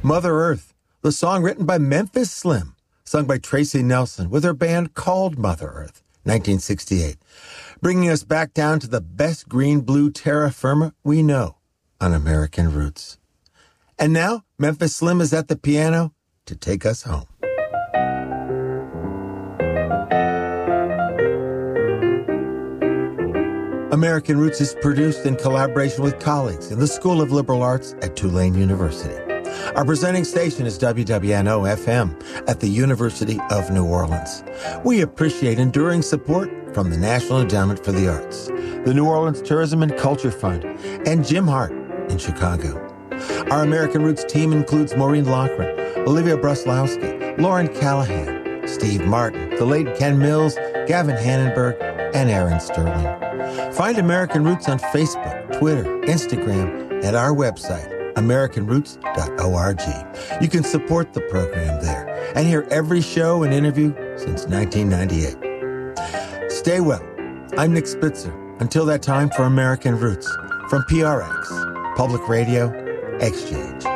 Mother Earth, the song written by Memphis Slim, sung by Tracy Nelson with her band called Mother Earth, 1968, bringing us back down to the best green-blue terra firma we know on American Roots. And now, Memphis Slim is at the piano to take us home. American Roots is produced in collaboration with colleagues in the School of Liberal Arts at Tulane University. Our presenting station is WWNO-FM at the University of New Orleans. We appreciate enduring support from the National Endowment for the Arts, the New Orleans Tourism and Culture Fund, and Jim Hart in Chicago. Our American Roots team includes Maureen Loughran, Olivia Bruslowski, Lauren Callahan, Steve Martin, the late Ken Mills, Gavin Hannenberg, and Aaron Sterling. Find American Roots on Facebook, Twitter, Instagram, and our website, AmericanRoots.org. You can support the program there and hear every show and interview since 1998. Stay well. I'm Nick Spitzer. Until that time, for American Roots, from PRX, Public Radio, Exchange.